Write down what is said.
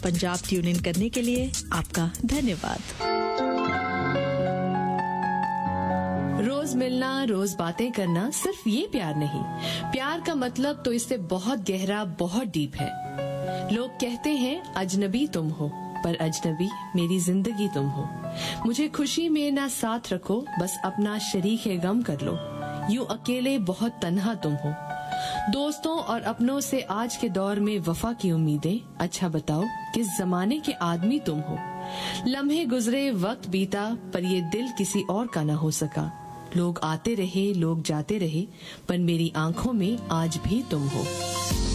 Punjab tune in करने के लिए आपका धन्यवाद। रोज मिलना, रोज बातें करना सिर्फ ये प्यार नहीं। प्यार का मतलब तो इससे बहुत गहरा, बहुत डीप है। लोग कहते हैं अजनबी तुम हो, पर अजनबी मेरी जिंदगी तुम हो। मुझे खुशी में ना साथ रखो, बस अपना शरीक गम कर लो। यूं अकेले बहुत तन्हा तुम हो। दोस्तों और अपनों से आज के दौर में वफा की उम्मीदें। अच्छा बताओ किस जमाने के आदमी तुम हो। लम्हे गुजरे, वक्त बीता, पर ये दिल किसी और का ना हो सका। लोग आते रहे, लोग जाते रहे, पर मेरी आंखों में आज भी तुम हो।